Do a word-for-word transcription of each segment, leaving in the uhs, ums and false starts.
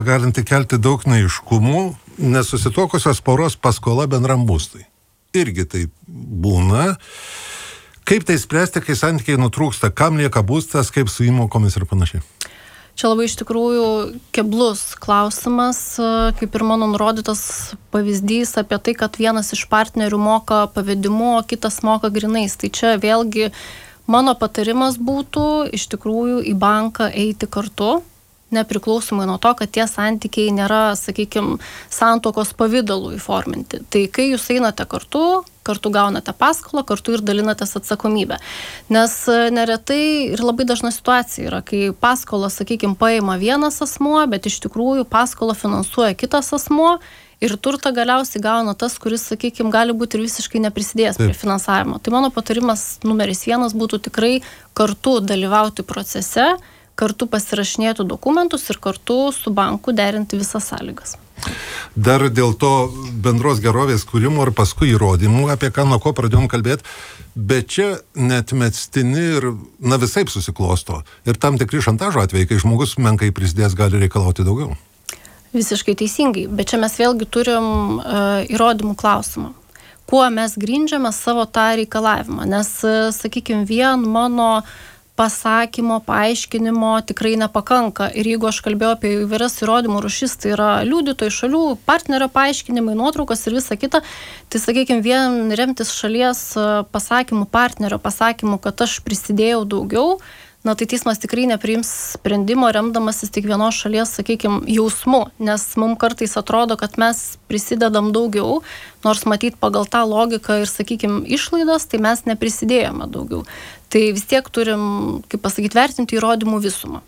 galinti kelti daug neaiškumų, nesusituokusios poros paskola bendram būstui. Irgi tai būna. Kaip tai spręsti, kai santykiai nutrūksta, kam lieka būstas, kaip su įmokomis ir panašiai? Čia labai iš tikrųjų keblus klausimas, kaip ir mano nurodytas pavyzdys apie tai, kad vienas iš partnerių moka pavedimu, o kitas moka grinais. Tai čia vėlgi mano patarimas būtų iš tikrųjų į banką eiti kartu, nepriklausomai nuo to, kad tie santykiai nėra, sakykime, santuokos pavidalų įforminti. Tai kai jūs einate kartu, kartu gaunate paskolą, kartu ir dalinatės atsakomybę. Nes neretai ir labai dažna situacija yra, kai paskolą, sakykime, paima vienas asmuo, bet iš tikrųjų paskolą finansuoja kitas asmuo ir turtą galiausiai gauna tas, kuris, sakykime, gali būti ir visiškai neprisidėjęs prie finansavimo. Tai mano patarimas numeris vienas būtų tikrai kartu dalyvauti procese, kartu pasirašinėtų dokumentus ir kartu su banku derinti visas sąlygas. Dar dėl to bendros gerovės kūrimo ir paskui įrodymų, apie ką nuo ko pradėjom kalbėti, bet čia neatmestini ir na visaip susiklosto. Ir tam tikri šantažo atvejai, kai žmogus menkai prisidės, gali reikalauti daugiau. Visiškai teisingai, bet čia mes vėlgi turim uh, įrodymų klausimą. Kuo mes grindžiame savo tą reikalavimą? Nes, uh, sakykime, vien mano pasakymo, paaiškinimo tikrai nepakanka. Ir jeigu aš kalbėjau apie įvairias įrodymų rūšis, tai yra liudytojų šalių, partnerio paaiškinimai, nuotraukos ir visa kita, tai, sakykime, vien remtis šalies pasakymų, partnerio pasakymų, kad aš prisidėjau daugiau, na tai teismas tikrai nepriims sprendimo remdamasis tik vienos šalies, sakykime, jausmu, nes mums kartais atrodo, kad mes prisidedam daugiau, nors matyt pagal tą logiką ir, sakykime, išlaidas, tai mes neprisidėjome daugiau. Tai vis tiek turim, kaip pasakyti, vertinti įrodymų visumą.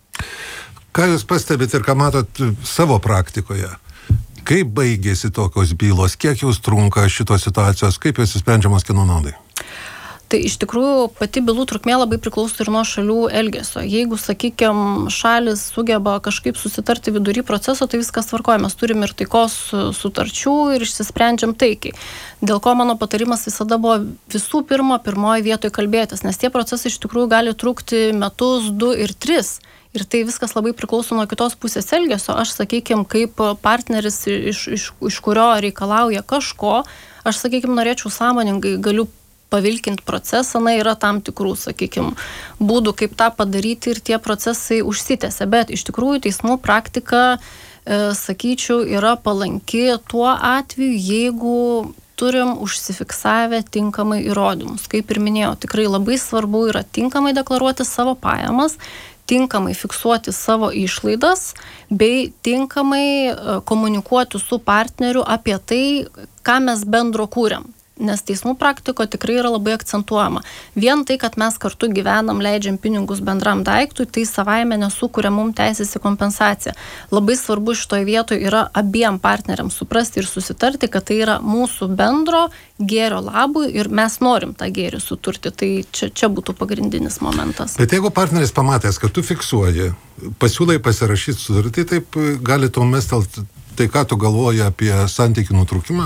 Ką jūs pastebite ir ką matot savo praktikoje? Kaip baigėsi tokios bylos? Kiek jūs trunka šitos situacijos? Kaip jos sprendžiamos kieno naudai? Tai iš tikrųjų pati bylų trukmė labai priklauso ir nuo šalių elgesio. Jeigu, sakykime, šalis sugeba kažkaip susitarti vidury proceso, tai viskas tvarkoja. Mes turim ir taikos sutarčių ir išsisprendžiam taikiai. Dėl ko mano patarimas visada buvo visų pirma, pirmoji vietoje kalbėtis, nes tie procesai iš tikrųjų gali trukti metus, du ir tris. Ir tai viskas labai priklauso nuo kitos pusės elgesio. Aš, sakykime, kaip partneris, iš, iš, iš kurio reikalauja kažko, aš, sakykime, norėčiau sąmoningai, galiu pavilkinti procesą, na, yra tam tikrų, sakykime, būdų, kaip tą padaryti ir tie procesai užsitęsia. Bet iš tikrųjų teismų praktika, e, sakyčiau, yra palanki tuo atveju, jeigu turim užsifiksavę tinkamai įrodymus. Kaip ir minėjau, tikrai labai svarbu yra tinkamai deklaruoti savo pajamas, tinkamai fiksuoti savo išlaidas, bei tinkamai komunikuoti su partneriu apie tai, ką mes bendro kūrėm. Nes teismų praktiko tikrai yra labai akcentuojama. Vien tai, kad mes kartu gyvenam, leidžiam pinigus bendram daiktui, tai savaime nesukuria mums teisės į kompensaciją. Labai svarbu šitoje vietoje yra abiem partneriams suprasti ir susitarti, kad tai yra mūsų bendro gėrio labui ir mes norim tą gėrį suturti. Tai čia, čia būtų pagrindinis momentas. Bet jeigu partneris pamatęs, kad tu fiksuoji, pasiūlai pasirašyti sutartį, taip gali tau mestelt tai, ką tu galvoji apie santykių nutrūkimą?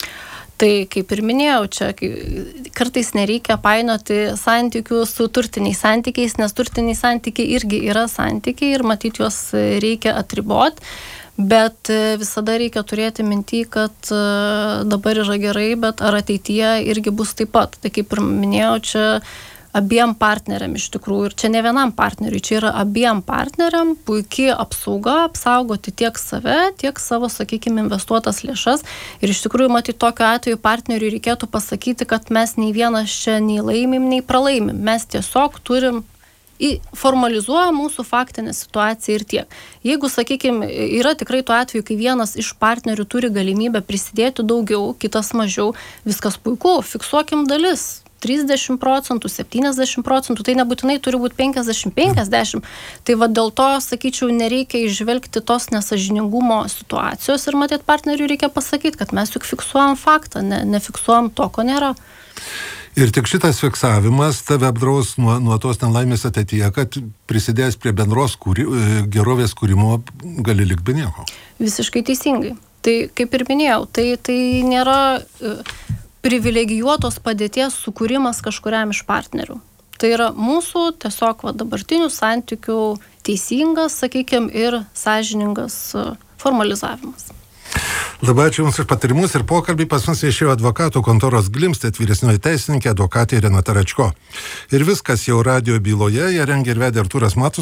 Tai kaip ir minėjau, čia kartais nereikia painioti santykių su turtiniais santykiais, nes turtiniai santykiai irgi yra santykiai ir matyt juos reikia atriboti, bet visada reikia turėti mintį, kad dabar yra gerai, bet ar ateityje irgi bus taip pat. Tai kaip ir minėjau, čia abiem partneriam iš tikrųjų, ir čia ne vienam partneriui, čia yra abiem partneriam puikiai apsauga, apsaugoti tiek save, tiek savo, sakykime, investuotas lėšas. Ir iš tikrųjų, matyti, tokiu atveju partneriui reikėtų pasakyti, kad mes nei vienas čia nei laimim, nei pralaimim. Mes tiesiog turim formalizuoja mūsų faktinę situaciją ir tiek. Jeigu, sakykime, yra tikrai tuo atveju, kai vienas iš partnerių turi galimybę prisidėti daugiau, kitas mažiau, viskas puiku, fiksuokim dalis. trisdešimt procentų, septyniasdešimt procentų, tai nebūtinai turi būti penkiasdešimt penkiasdešimt. Tai va dėl to, sakyčiau, nereikia išvelgti tos nesažiningumo situacijos ir matyt partneriui reikia pasakyti, kad mes juk fiksuojam faktą, ne, nefiksuojam to, ko nėra. Ir tik šitas fiksavimas tave apdraus nuo, nuo tos nelaimės ateityje, kad prisidėjęs prie bendros kūri, gerovės kūrimo gali likti be nieko. Visiškai teisingai. Tai kaip ir minėjau, tai, tai nėra privilegijuotos padėties sukūrimas kažkuriam iš partnerių. Tai yra mūsų tiesiog va, dabartinių santykių teisingas, sakykime, ir sąžiningas formalizavimas. Labai ačiū Jums už patarimus ir pokalbį. Pas mus viešėjo advokatų kontoros Glimstedt vyresnioji teisininkė, advokatė Renata Račko. Ir viskas jau radijo byloje, ją rengė ir vedė Artūras Matusas.